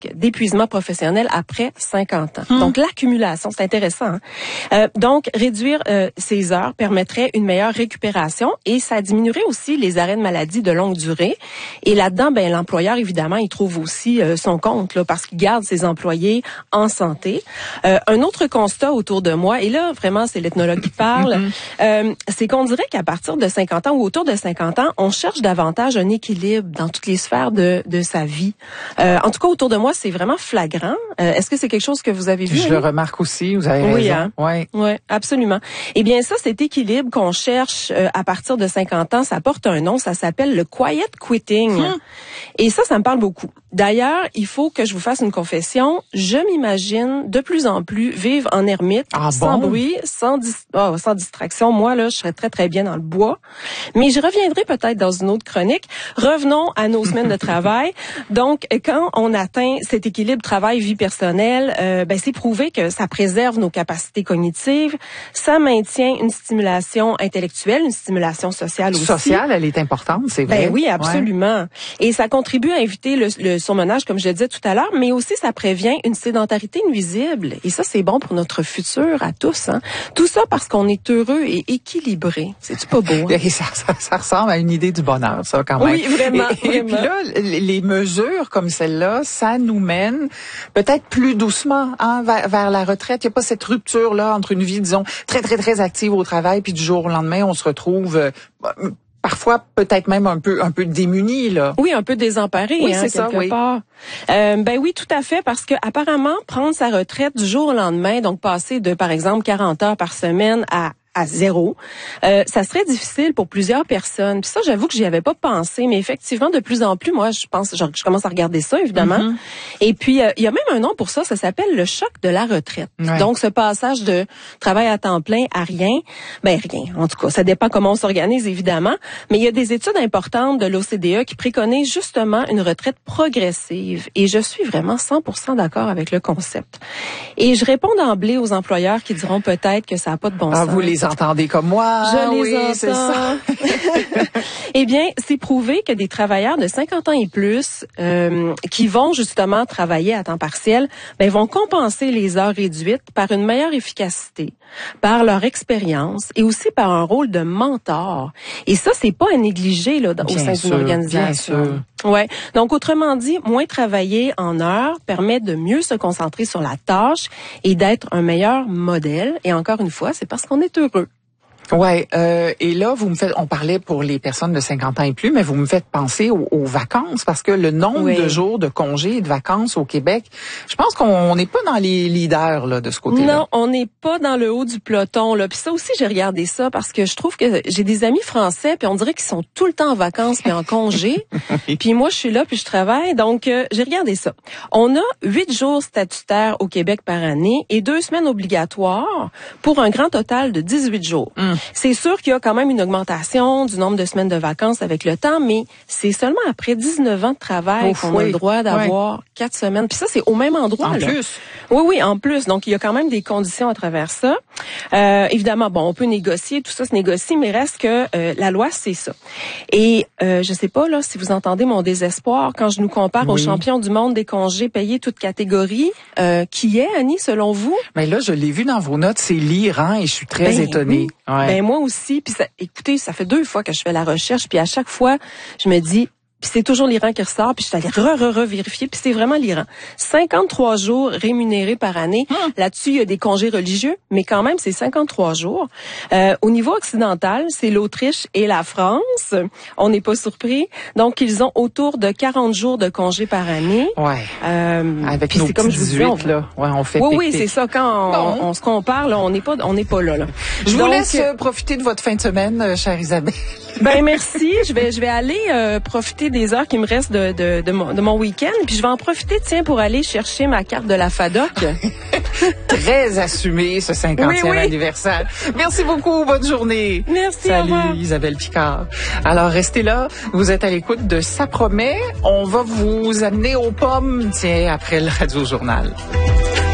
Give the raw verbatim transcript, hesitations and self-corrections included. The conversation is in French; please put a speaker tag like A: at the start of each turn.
A: d'épuisement professionnel après cinquante ans.
B: Hum.
A: Donc, l'accumulation, c'est intéressant. Hein? Euh, donc, réduire euh, ces heures permettrait une meilleure récupération et ça diminuerait aussi les arrêts de maladie de longue durée. Et là-dedans, ben l'employeur, évidemment, il trouve aussi euh, son compte là, parce qu'il garde ses employés en santé. Euh, un autre constat autour de moi, et là, vraiment, c'est l'ethnologue qui parle, mm-hmm. euh, c'est qu'on dirait qu'à partir de cinquante ans ou autour de cinquante ans, on cherche davantage un équilibre dans toutes les sphères de, de sa vie. Euh, en tout cas, autour de moi, c'est vraiment flagrant. Euh, est-ce que c'est quelque chose que vous avez vu?
B: Je
A: Annie?
B: le remarque aussi, vous avez
A: oui,
B: raison.
A: Hein?
B: Oui,
A: ouais, absolument. Eh bien, ça, cet équilibre qu'on cherche euh, à partir de cinquante ans, ça porte un nom, ça s'appelle le quiet quitting. Hum. Et ça, ça me parle beaucoup. D'ailleurs, il faut que je vous fasse une confession. Je m'imagine de plus en plus vivre en ermite,
B: ah
A: sans
B: bon?
A: bruit, sans, dis- oh, sans distraction. Moi, là, je serais très, très bien dans le bois. Mais je reviendrai peut-être dans une autre chronique. Revenons à nos semaines de travail. Donc, quand on atteint cet équilibre travail-vie personnelle, euh, ben, c'est prouvé que ça préserve nos capacités cognitives, ça maintient une stimulation intellectuelle, une stimulation sociale aussi.
B: Sociale, elle est importante, c'est vrai.
A: Ben oui, absolument. Ouais. Et ça contribue à éviter le, le surmenage, comme je le disais tout à l'heure, mais aussi ça prévient une sédentarité nuisible. Et ça, c'est bon pour notre futur à tous. Hein? Tout ça parce qu'on est heureux et équilibré. C'est-tu pas beau? Hein?
B: Et ça, ça, ça ressemble à une idée du bonheur, ça, quand même.
A: Oui, vraiment.
B: Et, et puis là, les mesures comme celle-là, ça nous mène peut-être plus doucement hein, vers, vers la retraite. Il n'y a pas cette rupture-là entre une vie, disons, très, très, très active au travail, puis du jour au lendemain, on se retrouve... Euh, parfois peut-être même un peu un peu démuni là.
A: Oui, un peu désemparé
B: oui,
A: hein,
B: c'est
A: quelque
B: ça, oui.
A: part. Euh, ben oui, tout à fait parce que apparemment prendre sa retraite du jour au lendemain, donc passer de par exemple quarante heures par semaine à à zéro, euh, ça serait difficile pour plusieurs personnes. Puis ça, j'avoue que j'y avais pas pensé, mais effectivement, de plus en plus, moi, je pense, je, je commence à regarder ça, évidemment. Mm-hmm. Et puis, euh, il y a même un nom pour ça, ça s'appelle le choc de la retraite. Ouais. Donc, ce passage de travail à temps plein à rien, ben rien. En tout cas, ça dépend comment on s'organise, évidemment. Mais il y a des études importantes de l'O C D E qui préconisent justement une retraite progressive. Et je suis vraiment cent pour cent d'accord avec le concept. Et je réponds d'emblée aux employeurs qui diront peut-être que ça n'a pas de bon
B: ah,
A: sens.
B: Vous les entendez comme moi.
A: Je les
B: oui,
A: entends.
B: C'est ça.
A: Eh bien, c'est prouvé que des travailleurs de cinquante ans et plus euh, qui vont justement travailler à temps partiel, ben vont compenser les heures réduites par une meilleure efficacité, par leur expérience et aussi par un rôle de mentor. Et ça, c'est pas à négliger là au sein d'une organisation.
B: Bien sûr.
A: Ouais. Donc, autrement dit, moins travailler en heures permet de mieux se concentrer sur la tâche et d'être un meilleur modèle. Et encore une fois, c'est parce qu'on est heureux.
B: Ouais, euh, et là vous me faites, on parlait pour les personnes de cinquante ans et plus, mais vous me faites penser aux, aux vacances parce que le nombre oui. de jours de congés et de vacances au Québec, je pense qu'on n'est pas dans les leaders là de ce côté-là.
A: Non, on n'est pas dans le haut du peloton là. Puis ça aussi j'ai regardé ça parce que je trouve que j'ai des amis français puis on dirait qu'ils sont tout le temps en vacances puis en congé. Puis moi je suis là puis je travaille donc euh, j'ai regardé ça. On a huit jours statutaires au Québec par année et deux semaines obligatoires pour un grand total de dix-huit jours. Mm. C'est sûr qu'il y a quand même une augmentation du nombre de semaines de vacances avec le temps, mais c'est seulement après dix-neuf ans de travail Ouf, qu'on oui. a le droit d'avoir oui. quatre semaines. Puis ça, c'est au même endroit.
B: En
A: là.
B: plus.
A: Oui, oui, en plus. Donc, il y a quand même des conditions à travers ça. Euh, évidemment, bon, on peut négocier, tout ça se négocie, mais reste que euh, la loi, c'est ça. Et euh, je sais pas là si vous entendez mon désespoir quand je nous compare oui. aux champions du monde des congés payés toutes catégories. Euh, qui est, Annie, selon vous?
B: Mais là, je l'ai vu dans vos notes, c'est l'Iran et je suis très
A: ben,
B: étonnée.
A: Oui. Ouais. Ben moi aussi. Puis ça, écoutez, ça fait deux fois que je fais la recherche, puis à chaque fois, je me dis. Puis c'est toujours l'Iran qui ressort, puis je suis allée re-re-re-vérifier, puis c'est vraiment l'Iran. cinquante-trois jours rémunérés par année. Hum. Là-dessus, il y a des congés religieux, mais quand même, c'est cinquante-trois jours. Euh, au niveau occidental, c'est l'Autriche et la France. On n'est pas surpris. Donc, ils ont autour de quarante jours de congés par année.
B: Ouais.
A: Euh,
B: Avec nos
A: c'est comme je vous
B: dix-huit,
A: dis, on...
B: là. Ouais, on fait
A: Oui,
B: pic,
A: oui,
B: pic.
A: c'est ça. Quand on, bon. on se compare, là, on n'est pas, on n'est pas là, là.
B: Je
A: Donc,
B: vous laisse euh, profiter de votre fin de semaine, euh, chère Isabelle.
A: Ben merci. Je vais, je vais aller euh, profiter des heures qui me restent de, de, de mon, de mon week-end. Puis je vais en profiter, tiens, pour aller chercher ma carte de la FADOC.
B: Très assumé, ce cinquantième
A: oui, oui.
B: anniversaire. Merci beaucoup. Bonne journée.
A: Merci.
B: Salut, Isabelle Picard. Alors, restez là. Vous êtes à l'écoute de Ça promet. On va vous amener aux pommes, tiens, après le Radio Journal.